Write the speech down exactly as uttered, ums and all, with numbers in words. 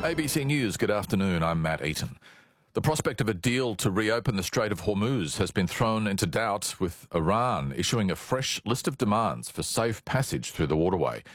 A B C News, good afternoon. I'm Matt Eaton. The prospect of a deal to reopen the Strait of Hormuz has been thrown into doubt, with Iran issuing a fresh list of demands for safe passage through the waterway.